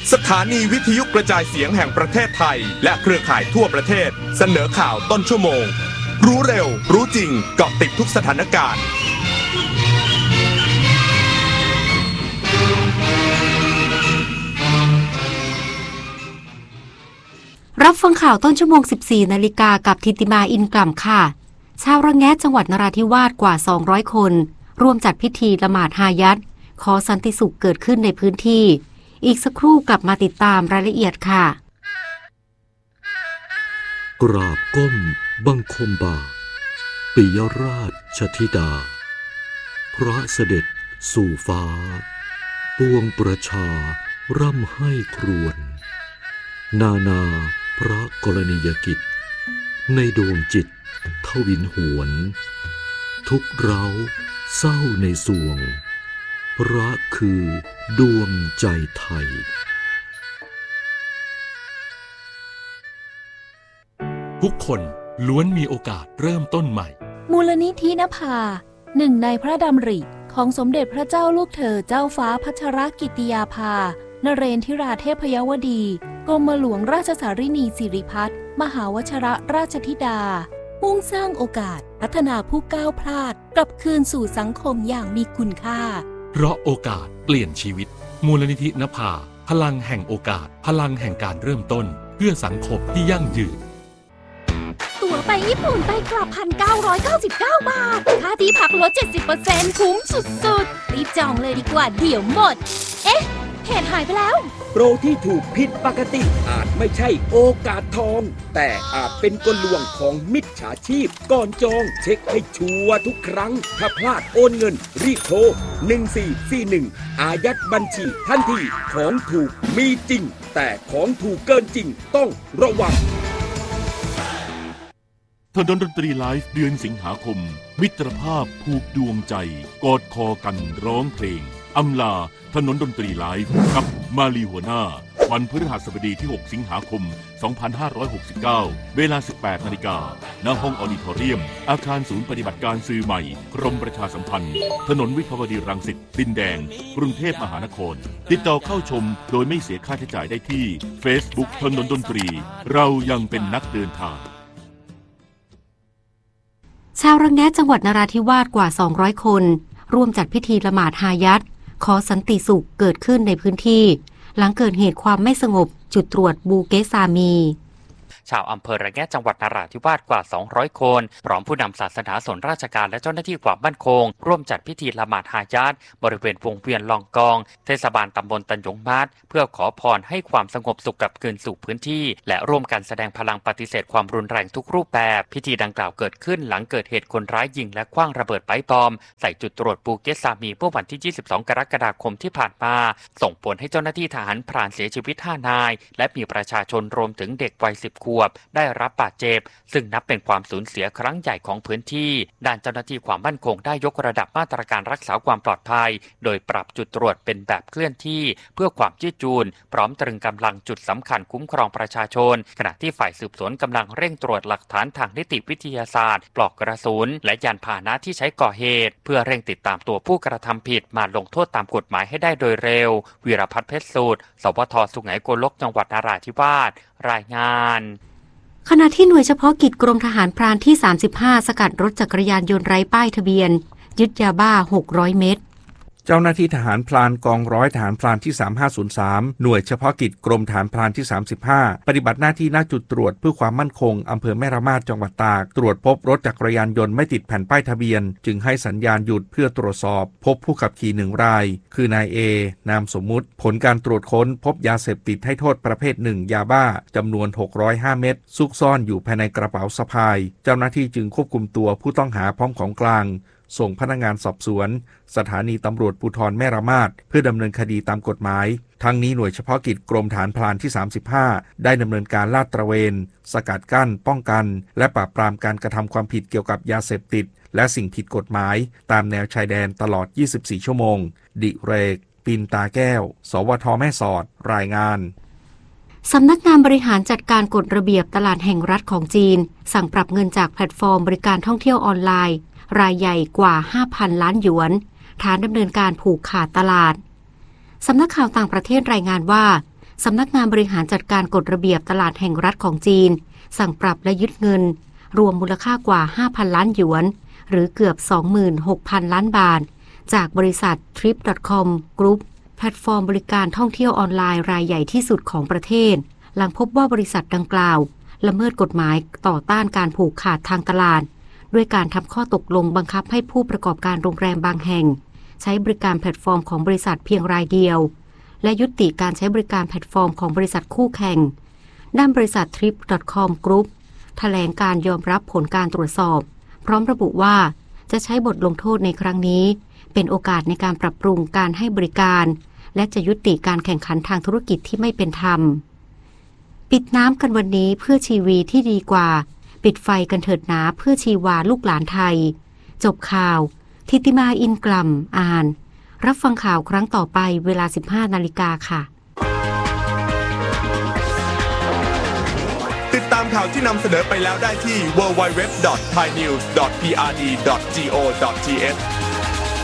สถานีวิทยุกระจายเสียงแห่งประเทศไทยและเครือข่ายทั่วประเทศเสนอข่าวต้นชั่วโมงรู้เร็วรู้จริงเกาะติดทุกสถานการณ์รับฟังข่าวต้นชั่วโมง 14 นาฬิกากับทิติมาอินกล่ำค่ะชาวระแงะจังหวัดนราธิวาสกว่า200คนร่วมจัดพิธีละหมาดฮายัตขอสันติสุขเกิดขึ้นในพื้นที่อีกสักครู่กลับมาติดตามรายละเอียดค่ะกราบก้มบังคมบาปิยราชธิดาพระเสด็จสู่ฟ้าปวงประชาร่ำให้ครวญนาพระกรณียกิจในดวงจิตทวินหวนทุกเร้าเศร้าในสวงพระคือดวงใจไทยทุกคนล้วนมีโอกาสเริ่มต้นใหม่มูลนิธินภาหนึ่งในพระดำริของสมเด็จพระเจ้าลูกเธอเจ้าฟ้าพัชรกิติยาภานเรนทิราเทพยวดีกรมหลวงราชสารินีสิริพัฒน์มหาวชรราชธิดามุ่งสร้างโอกาสพัฒนาผู้ก้าวพลาดกลับคืนสู่สังคมอย่างมีคุณค่าเพราะโอกาสเปลี่ยนชีวิตมูลนิธินภาพลังแห่งโอกาสพลังแห่งการเริ่มต้นเพื่อสังคมที่ยั่งยืนตั๋วไปญี่ปุ่นไปกลับ 1,999 บาทค่าที่พักลด 70% คุ้มสุดๆรีบจองเลยดีกว่าเดี๋ยวหมดเอ๊ะเพจหายไปแล้วโปรที่ถูกผิดปกติอาจไม่ใช่โอกาสทองแต่อาจเป็นกลลวงของมิจฉาชีพก่อนจองเช็คให้ชัวร์ทุกครั้งถ้าพลาดโอนเงินรีบโทร1441อายัดบัญชีทันทีของถูกมีจริงแต่ของถูกเกินจริงต้องระวังถนนดนตรีไลฟ์เดือนสิงหาคมมิตรภาพผูกดวงใจกอดคอกันร้องเพลงอำลาถนนดนตรีไลฟ์กับมาลีหัวหน้าวันพฤหัสบดีที่6สิงหาคม2569เวลา 18 นาฬิกาณห้องออดิทอเรียมอาคารศูนย์ปฏิบัติการสื่อใหม่กรมประชาสัมพันธ์ถนนวิภาวดีรังสิตดินแดงกรุงเทพมหานครติดต่อเข้าชมโดยไม่เสียค่าใช้จ่ายได้ที่ Facebook ถนนดนตรีเรายังเป็นนักเดินทางชาวระแงะจังหวัดนราธิวาสกว่า200คนร่วมจัดพิธีละหมาดฮายัตขอสันติสุขเกิดขึ้นในพื้นที่หลังเกิดเหตุความไม่สงบจุดตรวจบูเกซามีชาวอำเภอระแงะจังหวัดนราธิวาสกว่า200คนพร้อมผู้นำศาสนาส่วนราชการและเจ้าหน้าที่ความมั่นคงร่วมจัดพิธีละหมาดฮายัตบริเวณวงเวียนลองกองเทศบาลตำบลตันหยงมาศเพื่อขอพรให้ความสงบสุขกลับคืนสู่พื้นที่และร่วมกันแสดงพลังปฏิเสธความรุนแรงทุกรูปแบบพิธีดังกล่าวเกิดขึ้นหลังเกิดเหตุคนร้ายยิงและขว้างระเบิดไปบอมใส่จุดตรวจบูเกซามีเมื่อวันที่22กรกฎาคมที่ผ่านมาส่งผลให้เจ้าหน้าที่ทหารพรานเสียชีวิต5นายและมีประชาชนรวมถึงเด็กวัย10ขวบได้รับบาดเจ็บซึ่งนับเป็นความสูญเสียครั้งใหญ่ของพื้นที่ด้านเจ้าหน้าที่ความมั่นคงได้ยกระดับมาตรการรักษาความปลอดภัยโดยปรับจุดตรวจเป็นแบบเคลื่อนที่เพื่อความยืดหยุ่นพร้อมตรึงกำลังจุดสำคัญคุ้มครองประชาชนขณะที่ฝ่ายสืบสวนกำลังเร่งตรวจหลักฐานทางนิติวิทยาศาสตร์ปลอกกระสุนและยานพาหนะที่ใช้ก่อเหตุเพื่อเร่งติดตามตัวผู้กระทำผิดมาลงโทษตามกฎหมายให้ได้โดยเร็ววีรพัฒน์เพชรสูตรสวท.สุไหงโกลกจังหวัดนราธิวาสรายงานขณะที่หน่วยเฉพาะกิจกรมทหารพรานที่35สกัดรถจักรยานยนต์ไร้ป้ายทะเบียนยึดยาบ้า600เม็ดเจ้าหน้าที่ทหารพรานกองร้อยทหารพรานที่3503หน่วยเฉพาะกิจกรมทหารพรานที่35ปฏิบัติหน้าที่ณจุดตรวจเพื่อความมั่นคงอำเภอแม่ระมาดจังหวัดตากตรวจพบรถจักรยานยนต์ไม่ติดแผ่นป้ายทะเบียนจึงให้สัญญาณหยุดเพื่อตรวจสอบพบผู้ขับขี่1รายคือนายเอนามสมมุติผลการตรวจค้นพบยาเสพติดให้โทษประเภท1ยาบ้าจำนวน605เม็ดซุกซ่อนอยู่ภายในกระเป๋าสะพายเจ้าหน้าที่จึงควบคุมตัวผู้ต้องหาพร้อมของกลางส่งพนักงานสอบสวนสถานีตำรวจภูธรแม่ระมาดเพื่อดำเนินคดีตามกฎหมายทั้งนี้หน่วยเฉพาะกิจกรมฐานพรานที่35ได้ดำเนินการลาดตระเวนสกัดกั้นป้องกันและปราบปรามการกระทำความผิดเกี่ยวกับยาเสพติดและสิ่งผิดกฎหมายตามแนวชายแดนตลอด24ชั่วโมงดิเรกปินตาแก้วสวทแม่สอดรายงานสำนักงานบริหารจัดการกฎระเบียบตลาดแห่งรัฐของจีนสั่งปรับเงินจากแพลตฟอร์มบริการท่องเที่ยวออนไลน์รายใหญ่กว่า 5,000 ล้านหยวนฐานดำเนินการผูกขาดตลาดสำนักข่าวต่างประเทศรายงานว่าสำนักงานบริหารจัดการกฎระเบียบตลาดแห่งรัฐของจีนสั่งปรับและยึดเงินรวมมูลค่ากว่า 5,000 ล้านหยวนหรือเกือบ 26,000 ล้านบาทจากบริษัท Trip.com Group แพลตฟอร์มบริการท่องเที่ยวออนไลน์รายใหญ่ที่สุดของประเทศหลังพบว่าบริษัทดังกล่าวละเมิดกฎหมายต่อต้านการผูกขาดทางตลาดด้วยการทำข้อตกลงบังคับให้ผู้ประกอบการโรงแรมบางแห่งใช้บริการแพลตฟอร์มของบริษัทเพียงรายเดียวและยุติการใช้บริการแพลตฟอร์มของบริษัทคู่แข่งด้านบริษัท Trip.com Group แถลงการยอมรับผลการตรวจสอบพร้อมระบุว่าจะใช้บทลงโทษในครั้งนี้เป็นโอกาสในการปรับปรุงการให้บริการและจะยุติการแข่งขันทางธุรกิจที่ไม่เป็นธรรมปิดน้ำกันวันนี้เพื่อชีวีที่ดีกว่าปิดไฟกันเถิดหนาเพื่อชีวาลูกหลานไทยจบข่าวทิติมาอินกล่ำอ่านรับฟังข่าวครั้งต่อไปเวลา 15:00 น.ค่ะติดตามข่าวที่นำเสนอไปแล้วได้ที่ www.thainews.prd.go.th